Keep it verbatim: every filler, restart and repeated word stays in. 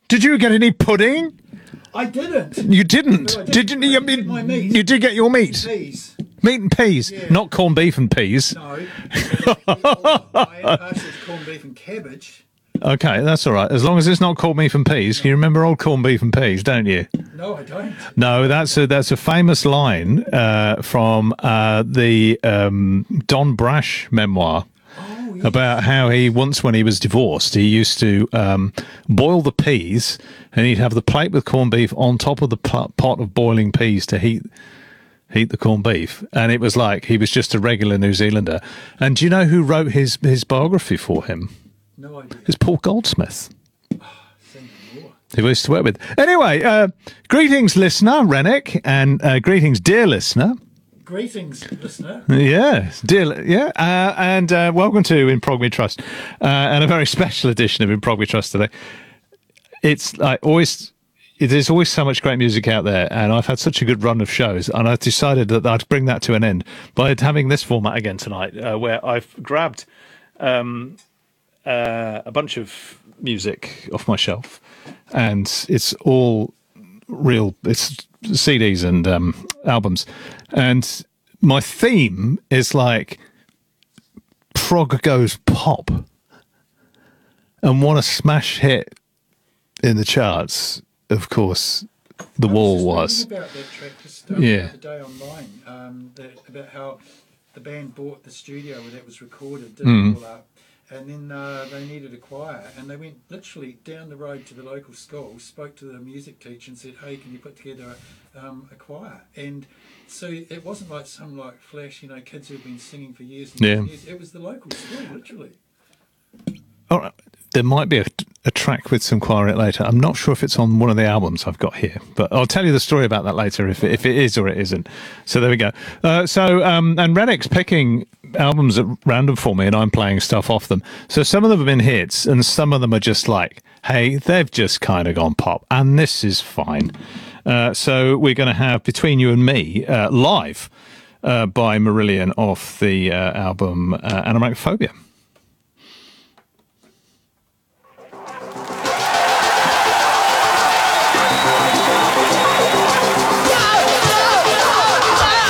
Did you get any pudding? I didn't. You didn't. No, I Did you? You, did my meat. you did get your meat. Peas. Meat and peas, Yeah. not corned beef and peas. No. I asked if corned beef and cabbage. Okay, that's all right. As long as it's not corned beef and peas. Can you remember old corned beef and peas? Don't you? No, I don't. No, that's a that's a famous line uh, from uh, the um, Don Brash memoir. Oh, yes. About how he once, when he was divorced, he used to um, boil the peas, and he'd have the plate with corned beef on top of the pot pot of boiling peas to heat heat the corned beef. And it was like he was just a regular New Zealander. And do you know who wrote his his biography for him? No idea. It's Paul Goldsmith. Say no more. Who we used to work with. Anyway, uh, greetings, listener Rennick, and uh, greetings, dear listener. Greetings, listener. Yeah, dear, yeah, uh, and uh, welcome to In Prog We Trust, uh, and a very special edition of In Prog We Trust today. It's like always, there's always so much great music out there, and I've had such a good run of shows, and I've decided that I'd bring that to an end by having this format again tonight, uh, where I've grabbed um, uh, a bunch of music off my shelf, and it's all real, it's C Ds and um, albums, and my theme is like prog goes pop, and what a smash hit in the charts, of course, The I Wall was. was. Just about that track just um, Yeah. the other day online. Um, that, about how the band bought the studio where that was recorded, did Mm. it all up, and then uh, they needed a choir, and they went literally down the road to the local school, spoke to the music teacher, and said, "Hey, can you put together a, um, a choir?" And so it wasn't like some like flash, you know, kids who've been singing for years and Yeah. years. It was the local school, literally. All right. There might be a, a track with some choir in it later. I'm not sure if it's on one of the albums I've got here, but I'll tell you the story about that later if, if it is or it isn't. So there we go. Uh, so, um, and Rennick's picking albums at random for me, and I'm playing stuff off them. So some of them have been hits, and some of them are just like, hey, they've just kind of gone pop, and this is fine. Uh, so we're going to have Between You and Me uh, live uh, by Marillion off the uh, album uh, Animatic Phobia.